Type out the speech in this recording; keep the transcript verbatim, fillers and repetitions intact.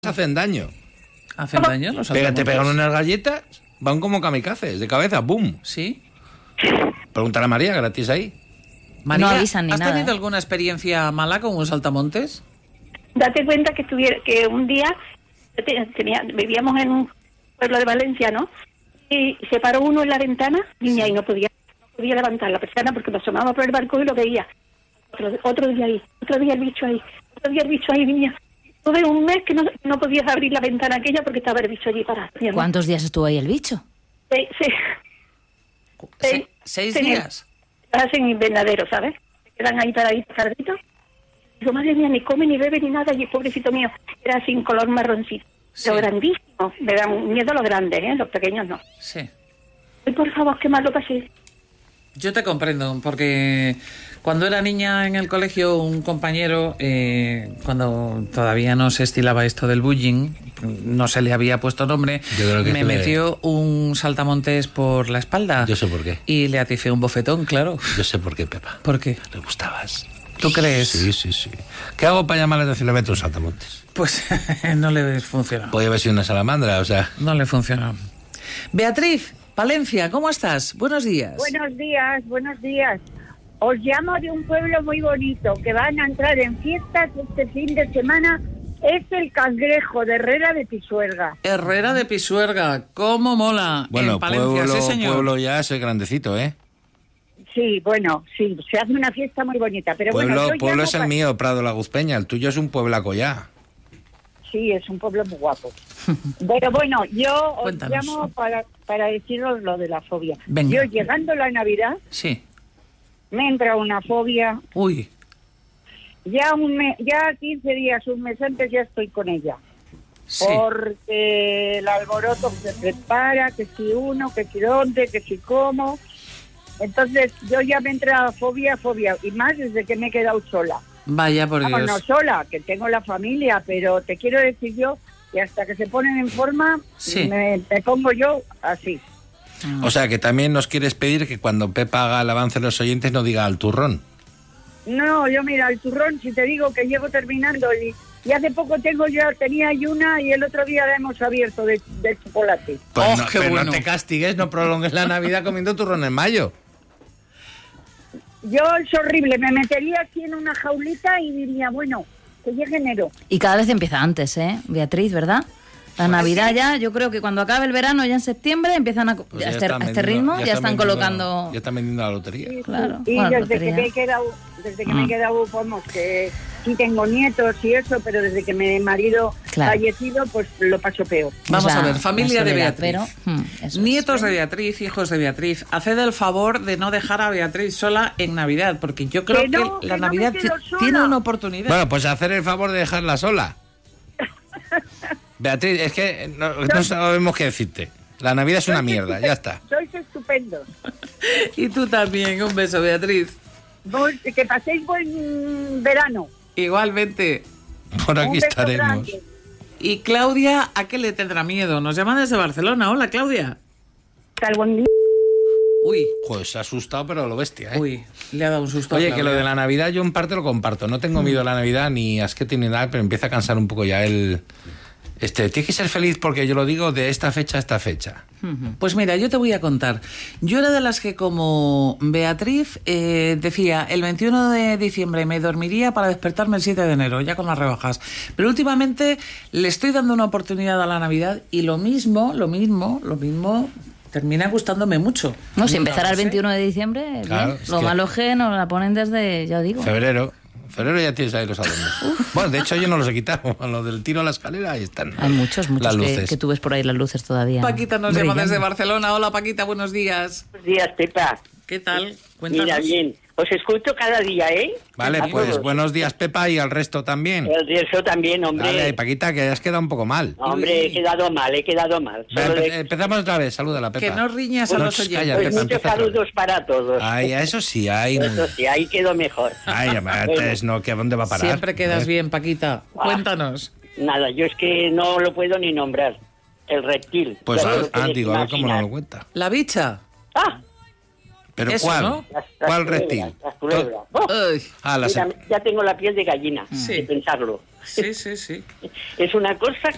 hacen daño. ¿Hacen daño los Pega, saltamontes? te pegan unas galletas, van como kamikazes, de cabeza, ¡boom! ¿Sí? Pregúntale a María, que la tienes ahí. María, No avisan ni ¿has nada, tenido ¿eh? alguna experiencia mala con un saltamontes? Date cuenta que estuviera, que un día tenía, vivíamos en un pueblo de Valencia, ¿no? Y se paró uno en la ventana, niña, y no podía, no podía levantar la persiana porque me asomaba por el balcón y lo veía. Otro, otro día ahí, otro día el bicho ahí, otro día el bicho ahí, niña. Tuve un mes que no, no podías abrir la ventana aquella porque estaba el bicho allí parado. ¿Cuántos días estuvo ahí el bicho? Sí, sí. Se- ¿Seis sí, días? Hacen invernadero, ¿sabes? Se quedan ahí paraditos, carditos. Digo, madre mía, ni come, ni bebe, ni nada. Y el pobrecito mío era sin color marroncito. Sí. Pero grandísimo. Me dan miedo los grandes, ¿eh? Los pequeños no. Sí. Ay, por favor, qué mal lo pasé. Yo te comprendo, porque cuando era niña en el colegio, un compañero, eh, cuando todavía no se estilaba esto del bullying, no se le había puesto nombre, Yo creo que me tú metió un saltamontes por la espalda. Yo sé por qué. Y le aticé un bofetón, claro. Yo sé por qué, Pepa. ¿Por qué? Le gustabas. ¿Tú crees? Sí, sí, sí. ¿Qué hago para llamar la atención? Le meto un saltamontes. Pues no le funcionó. Podría haber sido una salamandra, o sea... No le funcionó. Beatriz, Palencia, ¿cómo estás? Buenos días. Buenos días, buenos días. Os llamo de un pueblo muy bonito que van a entrar en fiestas este fin de semana. Es el Cangrejo de Herrera de Pisuerga. Herrera de Pisuerga, ¿cómo mola? Bueno, en Palencia, pueblo, sí, señor. pueblo ya es grandecito, ¿eh? Sí, bueno, sí, se hace una fiesta muy bonita. Pero Pueblo, bueno, yo pueblo llamo es el pa- mío, Prado La Guzpeña. El tuyo es un pueblaco ya. Sí, es un pueblo muy guapo. Pero bueno, yo os Cuéntanos. llamo para, para deciros lo de la fobia. Venga. Yo llegando la Navidad Sí. me entra una fobia. Uy, Ya un me- ya quince días, un mes antes ya estoy con ella. sí. Porque el alboroto se prepara, que si uno, que si dónde, que si cómo. Entonces yo ya me entra fobia, fobia, y más desde que me he quedado sola. Vaya por Vamos, Dios. no sola, que tengo la familia, pero te quiero decir yo que hasta que se ponen en forma, Sí. me, me pongo yo así. Mm. O sea, que también nos quieres pedir que cuando Pepa haga el avance de los oyentes no diga al turrón. No, yo mira, el turrón, si te digo que llevo terminando y, y hace poco tengo ya, tenía ahí una y el otro día la hemos abierto de, de chocolate. Pues Oh, no, qué pero bueno. no te castigues, no prolongues la Navidad comiendo turrón en mayo. Yo es horrible, me metería aquí en una jaulita y diría, bueno, que llegue enero. Y cada vez empieza antes, ¿eh, Beatriz, verdad? La Navidad ya, yo creo que cuando acabe el verano, ya en septiembre, empiezan a... Pues a ya este, están a este vendiendo- ritmo ya, están vendiendo- colocando... Ya están vendiendo la lotería. Sí, Claro, Y bueno, desde lotería. que me he quedado, desde que me Mm. he quedado, vamos, que sí tengo nietos y eso, pero desde que mi marido Claro. fallecido, pues lo paso peor. Vamos Es la- a ver, familia la de soledad, Beatriz. pero, mm, eso es. Nietos de Beatriz, hijos de Beatriz, haced el favor de no dejar a Beatriz sola en Navidad, porque yo creo Que no, que la que no me Navidad quedo ti- sola. tiene una oportunidad. Bueno, pues hacer el favor de dejarla sola. Beatriz, es que no, no sabemos qué decirte. La Navidad es una Sois mierda, estupe- ya está. Sois estupendos. Y tú también, un beso, Beatriz. Vos- Que paséis buen verano. Igualmente. Por Un aquí beso estaremos. grande. Y Claudia, ¿a qué le tendrá miedo? Nos llaman desde Barcelona. Hola, Claudia. Tal buen día. Uy, Joder, se ha asustado, pero a lo bestia, ¿eh? uy, le ha dado un susto. a Oye, que Claudia. lo de la Navidad yo en parte lo comparto. No tengo miedo a la Navidad ni asquete ni nada, pero empieza a cansar un poco ya el... Este, tienes que ser feliz porque yo lo digo de esta fecha a esta fecha. Ujú. Pues mira, yo te voy a contar. Yo era de las que, como Beatriz, eh, decía, el veintiuno de diciembre me dormiría para despertarme el siete de enero, ya con las rebajas. Pero últimamente le estoy dando una oportunidad a la Navidad y lo mismo, lo mismo, lo mismo termina gustándome mucho. No, si Nunca empezará lo el sé. veintiuno de diciembre, bien. Claro, es Lo que- malo es que nos la ponen desde, ya digo. Febrero. Febrero ya tienes ahí los adornos. Bueno, de hecho yo no los he quitado. A lo del tiro a la escalera, ahí están. Hay muchos, muchos Las que, luces. que tú ves por ahí las luces todavía. Paquita nos llama brillando. desde Barcelona. Hola, Paquita, buenos días. Buenos días, Pepa. ¿Qué tal? Cuéntanos. Mira, bien. Os escucho cada día, ¿eh? Vale, A pues todos. buenos días, Pepa, y al resto también. El riesgo también, hombre. Dale, Paquita, que has quedado un poco mal. Hombre, he quedado mal, he quedado mal. Va, Solo empe- de- empezamos otra vez, salúdala, Pepa. Que no riñas a No, los ch, oyentes. calla, pues Pepa, muchos empieza otra vez. saludos para todos. Ay, a eso sí, ay. Eso sí, ahí quedó mejor. Ay, antes no, que ¿a dónde va a parar? Siempre quedas ¿Eh? bien, Paquita. Ah. Cuéntanos. Nada, yo es que no lo puedo ni nombrar. El reptil. Pues Ya a, lo ah, puedes digo, a ver cómo imaginar. no lo cuenta. La bicha. Ah, ¿Pero Eso, cuál? ¿no? las, las ¿Cuál culebras, reptil? Las culebras. Oh, Ay, Ah, la mira, se- ya tengo la piel de gallina Sí. de pensarlo. sí, sí, sí. Es una cosa